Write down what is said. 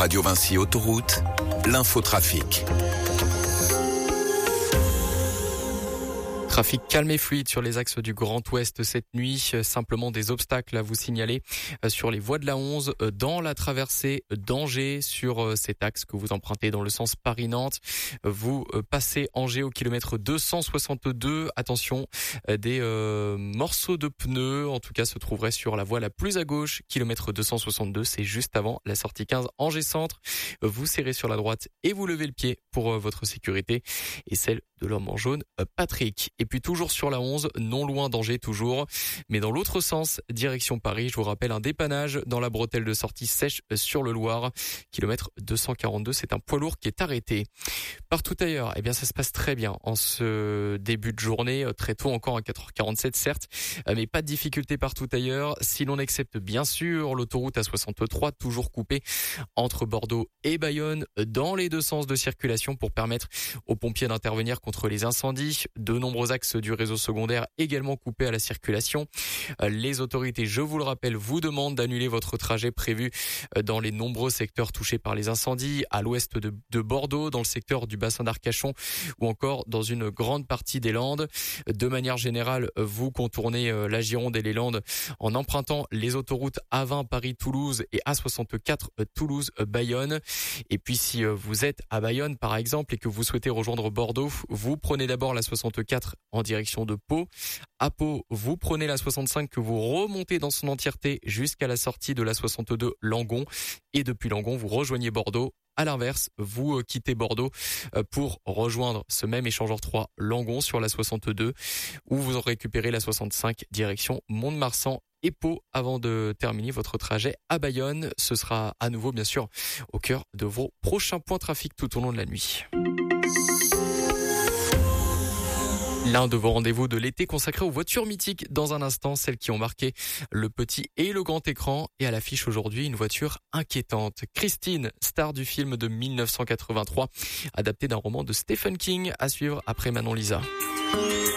Radio Vinci Autoroute, l'infotrafic. Trafic calme et fluide sur les axes du Grand Ouest cette nuit. Simplement des obstacles à vous signaler sur les voies de la 11, dans la traversée d'Angers, sur cet axe que vous empruntez dans le sens Paris-Nantes. Vous passez Angers au kilomètre 262. Attention, des morceaux de pneus, en tout cas, se trouveraient sur la voie la plus à gauche, kilomètre 262. C'est juste avant la sortie 15 Angers Centre. Vous serrez sur la droite et vous levez le pied pour votre sécurité et celle de l'homme en jaune, Patrick. Et puis toujours sur la 11, non loin d'Angers toujours, mais dans l'autre sens, direction Paris. Je vous rappelle un dépannage dans la bretelle de sortie Sèche sur le Loir, kilomètre 242. C'est un poids lourd qui est arrêté. Partout ailleurs, eh bien ça se passe très bien en ce début de journée, très tôt encore à 4h47 certes, mais pas de difficulté partout ailleurs. Si l'on accepte bien sûr l'autoroute A63, toujours coupée entre Bordeaux et Bayonne, dans les deux sens de circulation pour permettre aux pompiers d'intervenir contre les incendies. De nombreux axes du réseau secondaire également coupés à la circulation. Les autorités, je vous le rappelle, vous demandent d'annuler votre trajet prévu dans les nombreux secteurs touchés par les incendies, à l'ouest de Bordeaux, dans le secteur du bassin d'Arcachon ou encore dans une grande partie des Landes. De manière générale, vous contournez la Gironde et les Landes en empruntant les autoroutes A20 Paris-Toulouse et A64 Toulouse-Bayonne. Et puis si vous êtes à Bayonne par exemple et que vous souhaitez rejoindre Bordeaux, vous prenez d'abord la 64 en direction de Pau. À Pau, vous prenez la 65 que vous remontez dans son entièreté jusqu'à la sortie de la 62 Langon. Et depuis Langon, vous rejoignez Bordeaux. À l'inverse, vous quittez Bordeaux pour rejoindre ce même échangeur 3 Langon sur la 62 où vous récupérez la 65 direction Mont-de-Marsan et Pau avant de terminer votre trajet à Bayonne. Ce sera à nouveau bien sûr au cœur de vos prochains points trafic tout au long de la nuit. L'un de vos rendez-vous de l'été consacré aux voitures mythiques. Dans un instant, celles qui ont marqué le petit et le grand écran. Et à l'affiche aujourd'hui, une voiture inquiétante. Christine, star du film de 1983, adapté d'un roman de Stephen King, à suivre après Manon Lisa.